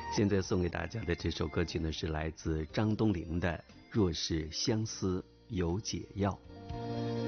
现在送给大家的这首歌曲呢，是来自张东林的《若是相思有解药》。